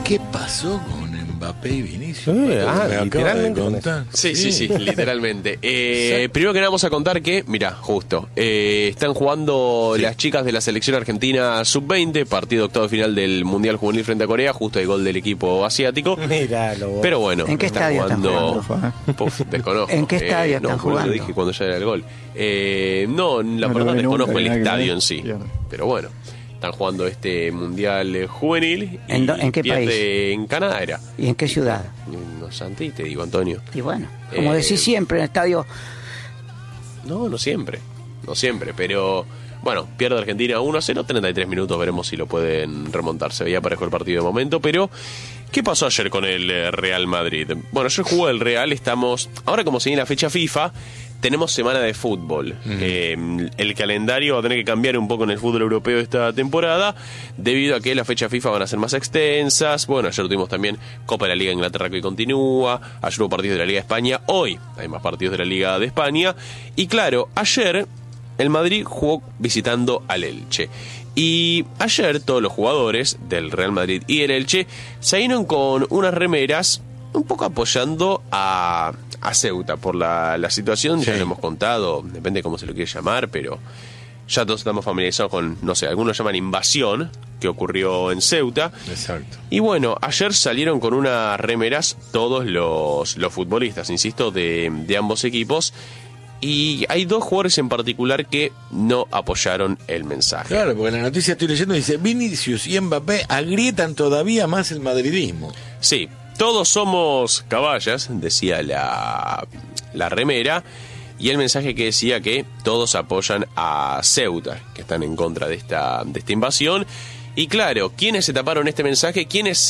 ¿Qué pasó con Mbappé y Vinicius? Me acaba de literalmente contar. Sí, literalmente. Primero que nada vamos a contar que, mira, justo, están jugando las chicas de la selección argentina sub-20, partido octavo final del Mundial Juvenil frente a Corea, justo el gol del equipo asiático. Míralo vos. Pero bueno, ¿En qué estadio están jugando? Desconozco. ¿En qué estadio están jugando? Lo dije cuando ya era el gol. No, la No verdad lo vi desconozco nunca, el nada que estadio ver. en sí. Bien. Pero bueno, están jugando este Mundial Juvenil. Y ¿En qué pierde país? En Canadá era. ¿Y en qué ciudad? No Santi, te digo, Antonio. Y bueno, como decís siempre, en el estadio... No siempre, pero bueno, pierde Argentina 1-0, 33 minutos, veremos si lo pueden remontar. Se veía parejo el partido de momento, pero ¿qué pasó ayer con el Real Madrid? Bueno, ayer jugó el Real, ahora como se viene la fecha FIFA, tenemos semana de fútbol. El calendario va a tener que cambiar un poco en el fútbol europeo esta temporada, debido a que las fechas FIFA van a ser más extensas. Bueno, ayer tuvimos también Copa de la Liga de Inglaterra que hoy continúa, ayer hubo partidos de la Liga de España, hoy hay más partidos de la Liga de España, y claro, ayer el Madrid jugó visitando al Elche. Y ayer todos los jugadores del Real Madrid y el Elche salieron con unas remeras un poco apoyando a Ceuta por la situación. Ya lo hemos contado, depende de cómo se lo quiere llamar, pero ya todos estamos familiarizados con, no sé, algunos llaman invasión, que ocurrió en Ceuta. Exacto. Y bueno, ayer salieron con unas remeras todos los futbolistas, insisto, de ambos equipos. Y hay dos jugadores en particular que no apoyaron el mensaje. Claro, porque la noticia estoy leyendo dice: Vinicius y Mbappé agrietan todavía más el madridismo. Sí, todos somos caballas, decía la remera, y el mensaje que decía que todos apoyan a Ceuta, que están en contra de esta invasión. Y claro, ¿quiénes se taparon este mensaje? ¿Quiénes